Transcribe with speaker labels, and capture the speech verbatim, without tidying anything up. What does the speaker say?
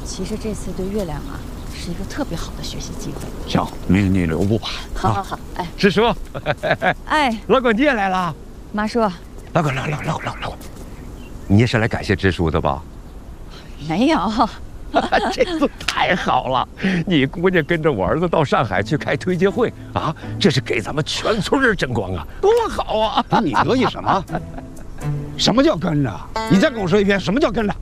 Speaker 1: 其实这次对月亮啊，是一个特别好的学习机会。
Speaker 2: 行，名女留步吧。
Speaker 1: 好好好，哎，
Speaker 2: 支书，
Speaker 1: 哎，
Speaker 2: 老管你也来了。
Speaker 1: 妈说，
Speaker 2: 老管，老老老老老，你也是来感谢支书的吧？
Speaker 1: 没有。
Speaker 2: 这次太好了，你姑娘跟着我儿子到上海去开推介会啊，这是给咱们全村人争光啊，多好啊！
Speaker 3: 你得意什么？什么叫跟着？你再跟我说一遍，什么叫跟着？